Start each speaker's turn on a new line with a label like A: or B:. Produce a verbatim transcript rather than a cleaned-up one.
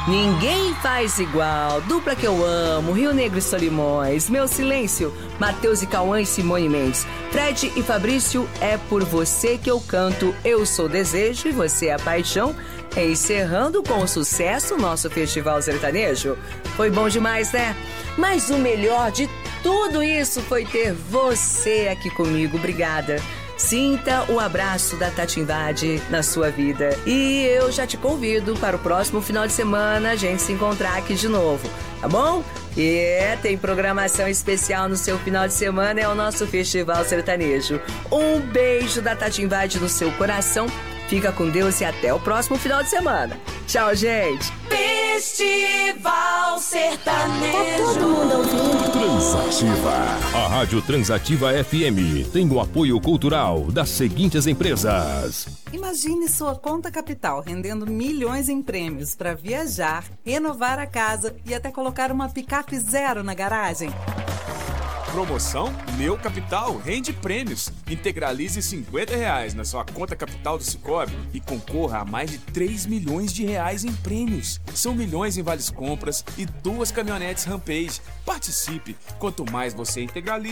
A: Ninguém faz igual, dupla que eu amo, Rio Negro e Solimões, Meu Silêncio, Matheus e Cauã e Simone Mendes, Fred e Fabrício, É Por Você Que Eu Canto, Eu Sou Desejo e Você é a Paixão, encerrando com sucesso o nosso Festival Sertanejo. Foi bom demais, né? Mas o melhor de tudo isso foi ter você aqui comigo, obrigada. Sinta o abraço da Tati Invade na sua vida. E eu já te convido para o próximo final de semana a gente se encontrar aqui de novo, tá bom? E é, tem programação especial no seu final de semana, é o nosso Festival Sertanejo. Um beijo da Tati Invade no seu coração. Fica com Deus e até o próximo final de semana. Tchau, gente!
B: Festival Sertanejo.
C: Tá todo mundo ouvindo.
D: Transativa. A Rádio Transativa F M tem o apoio cultural das seguintes empresas.
E: Imagine sua conta capital rendendo milhões em prêmios para viajar, renovar a casa e até colocar uma picape zero na garagem.
F: Promoção Meu Capital rende prêmios. Integralize cinquenta reais na sua conta capital do Sicoob e concorra a mais de três milhões de reais em prêmios. São milhões em vales compras e duas caminhonetes Rampage. Participe! Quanto mais você integraliza,